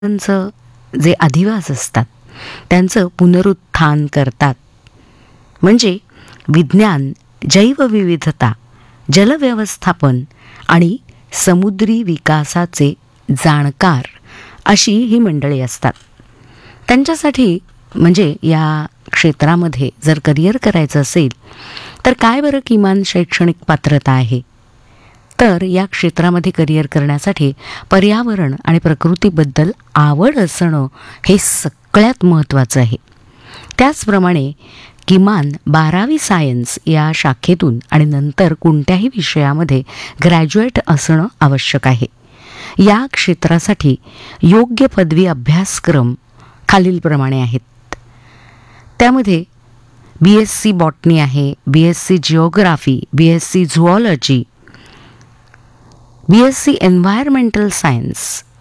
त्यांचं जे अधिवास असतात त्यांचं पुनरुत्थान करतात. म्हणजे विज्ञान, जैवविविधता, जलव्यवस्थापन आणि समुद्री विकासाचे जाणकार अशी ही मंडळी असतात. त्यांच्यासाठी म्हणजे या क्षेत्रामध्ये जर करिअर करायचं असेल तर काय बरं किमान शैक्षणिक पात्रता आहे? तर या क्षेत्रामध्ये करिअर करण्यासाठी पर्यावरण आणि प्रकृतीबद्दल आवड असणं हे सगळ्यात महत्त्वाचं आहे. त्याचप्रमाणे किमान 12वी सायन्स या शाखेतून आणि नंतर कोणत्याही विषयामध्ये ग्रॅज्युएट असणं आवश्यक आहे. या क्षेत्रासाठी योग्य पदवी अभ्यासक्रम खालीलप्रमाणे आहेत. त्यामध्ये BSc बॉटनी आहे, BSc geography, BSc झुऑलॉजी, BSc environmental science,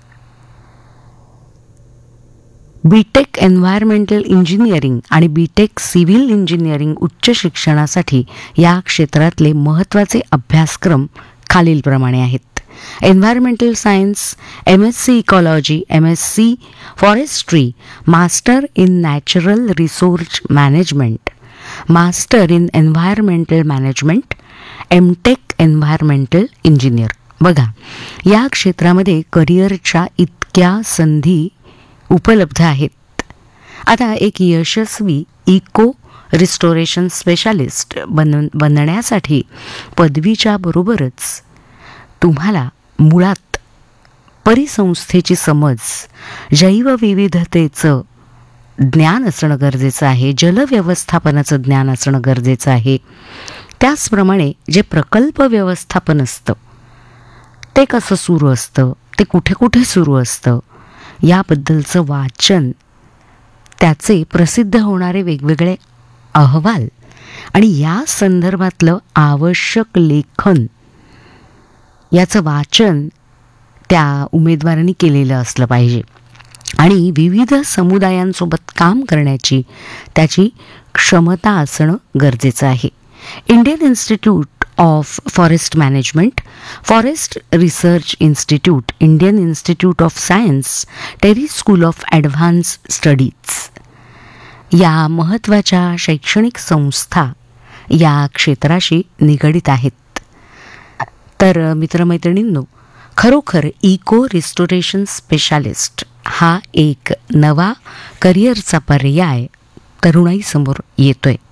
BTech environmental engineering आणि बीटेक सिव्हिल इंजिनिअरिंग उच्च शिक्षणासाठी या क्षेत्रातले महत्त्वाचे अभ्यासक्रम खालीलप्रमाणे आहेत. Environmental science, MSc ecology, MSc forestry, master in natural resource management, master in environmental management, MTech environmental engineer. बघा, या क्षेत्रामध्ये करिअरच्या इतक्या संधी उपलब्ध आहेत. आता एक यशस्वी इको रिस्टोरेशन स्पेशालिस्ट बनण्यासाठी पदवीच्या बरोबरच तुम्हाला मुळात परिसंस्थेची समज, जैवविविधतेचं ज्ञान असणं गरजेचं आहे, जलव्यवस्थापनाचं ज्ञान असणं गरजेचं आहे. त्याचप्रमाणे जे प्रकल्प व्यवस्थापन असतं ते कसं सुरू असतं, ते कुठे कुठे सुरू असतं याबद्दलचं वाचन, त्याचे प्रसिद्ध होणारे वेगवेगळे अहवाल आणि या संदर्भातलं आवश्यक लेखन याचं वाचन त्या उमेदवारांनी केलेलं असलं पाहिजे. आणि विविध समुदायांसोबत काम करण्याची त्याची क्षमता असणं गरजेचं आहे. Indian institute of forest management, forest research institute, Indian institute of science, Terry school of advance studies या महत्त्वाच्या शैक्षणिक संस्था या क्षेत्राशी निगडीत आहेत. तर मित्रमैत्रिणींनो, खरोखर इको रिस्टोरेशन स्पेशालिस्ट हा एक नवा करिअरचा पर्याय तरुणाईसमोर येतोय.